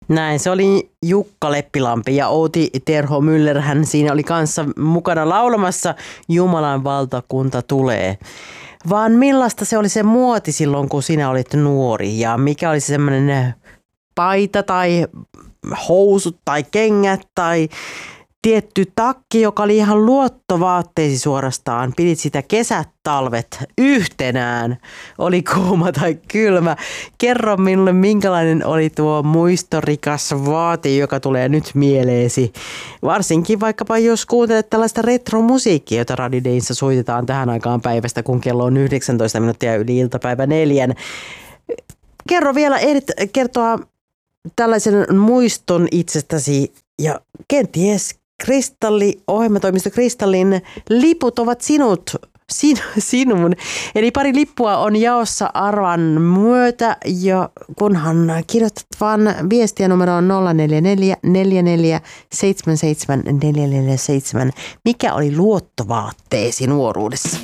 Näin, se oli Jukka Leppilampi ja Outi Terho Müller, hän siinä oli kanssa mukana laulamassa Jumalan valtakunta tulee. Vaan millaista se oli se muoti silloin, kun sinä olit nuori ja mikä oli se semmoinen paita tai housut tai kengät tai tietty takki, joka oli ihan luottovaatteesi suorastaan. Pidit sitä kesät, talvet yhtenään. Oli kuuma tai kylmä. Kerro minulle, minkälainen oli tuo muistorikas vaate, joka tulee nyt mieleesi. Varsinkin vaikkapa jos kuuntelet tällaista retromusiikkia, jota Radio Dayssä soitetaan tähän aikaan päivästä, kun kello on 19 minuuttia yli iltapäivä 4. Kerro vielä, ehdit kertoa tällaisen muiston itsestäsi ja kenties ohjelmatoimisto Kristallin liput ovat sinun. Eli pari lippua on jaossa arvan myötä ja kunhan kirjoitat vaan viestiä numeroon 044 44 77 447. Mikä oli luottovaatteesi nuoruudessa?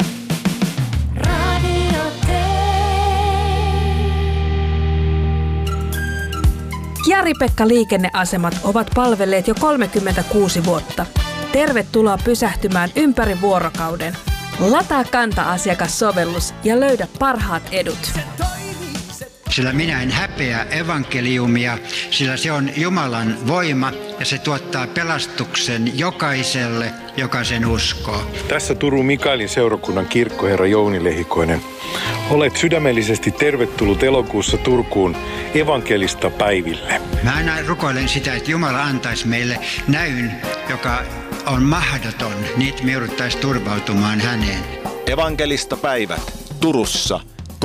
Jari-Pekka liikenneasemat ovat palvelleet jo 36 vuotta. Tervetuloa pysähtymään ympäri vuorokauden. Lataa Kanta-asiakassovellus ja löydä parhaat edut. Sillä minä en häpeä evankeliumia, sillä se on Jumalan voima ja se tuottaa pelastuksen jokaiselle, joka sen uskoo. Tässä Turun Mikaelin seurakunnan kirkkoherra Jouni Lehikoinen. Olet sydämellisesti tervetullut elokuussa Turkuun evankelista päiville. Mä aina rukoilen sitä, että Jumala antaisi meille näyn, joka on mahdoton, niin me jouduttaisiin turvautumaan häneen. Evankelista päivät Turussa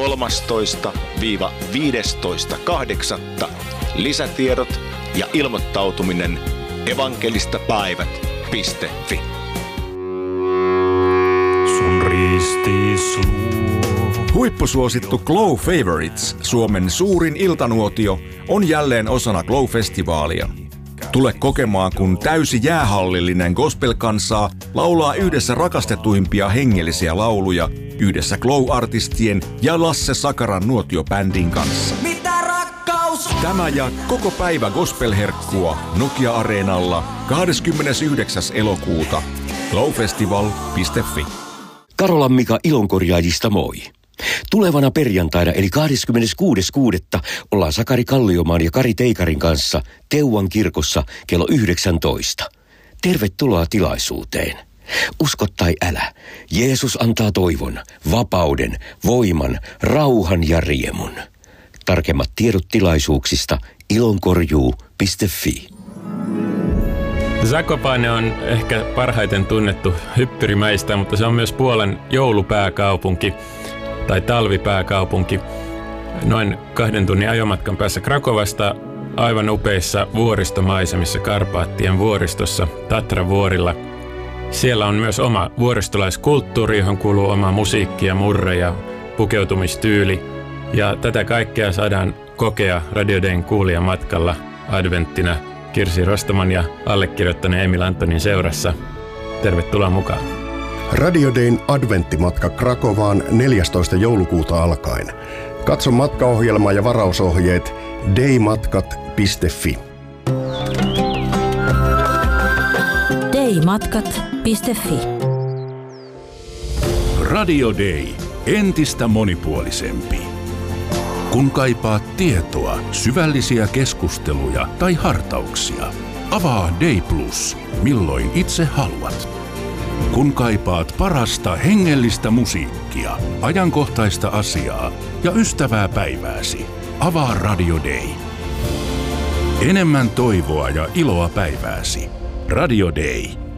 13-15.8. Lisätiedot ja ilmoittautuminen evankelistapäivät.fi. Sun ristis luo. Huippusuosittu Glow Favorites, Suomen suurin iltanuotio, on jälleen osana Glow-festivaalia. Tule kokemaan, kun täysi jäähallillinen gospel-kansaa laulaa yhdessä rakastetuimpia hengellisiä lauluja yhdessä Glow-artistien ja Lasse Sakaran nuotiobändin kanssa. Mitä rakkaus? Tämä ja koko päivä gospel-herkkua Nokia-areenalla 29. elokuuta. glowfestival.fi. Karolan Mika Ilonkorjaajista moi. Tulevana perjantaina eli 26.6. ollaan Sakari Kalliomaan ja Kari Teikarin kanssa Teuvan kirkossa kello 19. Tervetuloa tilaisuuteen. Usko tai älä, Jeesus antaa toivon, vapauden, voiman, rauhan ja riemun. Tarkemmat tiedot tilaisuuksista ilonkorjuu.fi. Zakopane on ehkä parhaiten tunnettu hyppyrimäistä, mutta se on myös Puolan joulupääkaupunki tai talvipääkaupunki. Noin 2 tunnin ajomatkan päässä Krakovasta aivan upeissa vuoristomaisemissa Karpaattien vuoristossa Tatravuorilla. Siellä on myös oma vuoristolaiskulttuuri, johon kuuluu oma musiikki ja murre ja pukeutumistyyli. Ja tätä kaikkea saadaan kokea Radio Dayn kuulijamatkalla adventtina Kirsi Rostaman ja allekirjoittaneen Emil Antonin seurassa. Tervetuloa mukaan. Radio Dayn adventtimatka Krakovaan 14. joulukuuta alkaen. Katso matkaohjelma ja varausohjeet daymatkat.fi. daymatkat.fi. Radio Day. Entistä monipuolisempi. Kun kaipaat tietoa, syvällisiä keskusteluja tai hartauksia, avaa Day Plus, milloin itse haluat. Kun kaipaat parasta hengellistä musiikkia, ajankohtaista asiaa ja ystävää päivääsi, avaa Radio Day. Enemmän toivoa ja iloa päivääsi. Radio Day.